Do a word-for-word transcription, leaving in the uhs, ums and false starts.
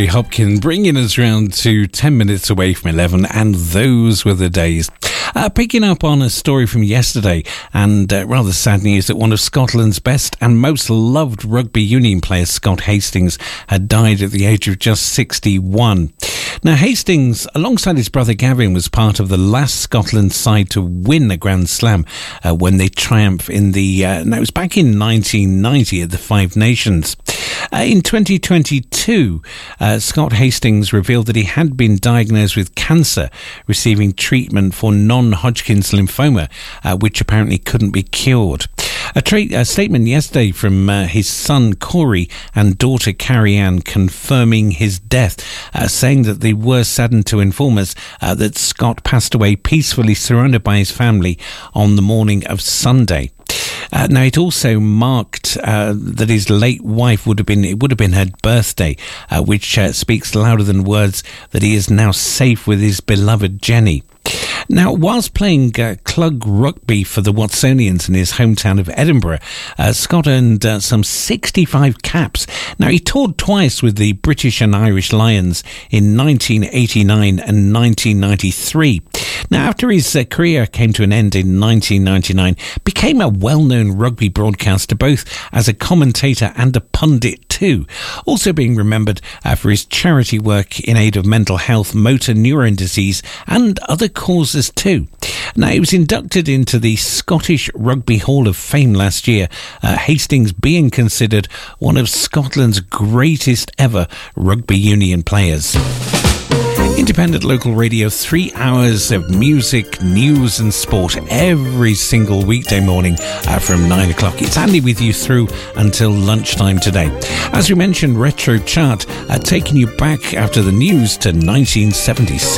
Mary Hopkin bringing us round to ten minutes away from eleven, and those were the days. Uh, picking up on a story from yesterday, and uh, rather sad news that one of Scotland's best and most loved rugby union players, Scott Hastings, had died at the age of just sixty-one. Now, Hastings, alongside his brother Gavin, was part of the last Scotland side to win a Grand Slam uh, when they triumphed in the, uh, now it was back in nineteen ninety at the Five Nations. Uh, in twenty twenty-two, uh, Scott Hastings revealed that he had been diagnosed with cancer, receiving treatment for non-Hodgkin's lymphoma, uh, which apparently couldn't be cured. A, tra- a statement yesterday from uh, his son Corey and daughter Carrie Ann confirming his death, uh, saying that they were saddened to inform us uh, that Scott passed away peacefully surrounded by his family on the morning of Sunday. Uh, now, it also marked uh, that his late wife would have been, it would have been her birthday, uh, which uh, speaks louder than words that he is now safe with his beloved Jenny. Now, whilst playing uh, club rugby for the Watsonians in his hometown of Edinburgh, uh, Scott earned uh, some sixty-five caps. Now, he toured twice with the British and Irish Lions in nineteen eighty-nine and nineteen ninety-three. Now, after his uh, career came to an end in nineteen ninety-nine, became a well-known rugby broadcaster, both as a commentator and a pundit too. Also being remembered uh, for his charity work in aid of mental health, motor neuron disease and other causes too. Now, he was inducted into the Scottish Rugby Hall of Fame last year, uh, Hastings being considered one of Scotland's greatest ever rugby union players. Independent local radio, three hours of music, news and sport every single weekday morning uh, from nine o'clock. It's Andy with you through until lunchtime today. As we mentioned, Retro Chart uh, taking you back after the news to nineteen seventy-six.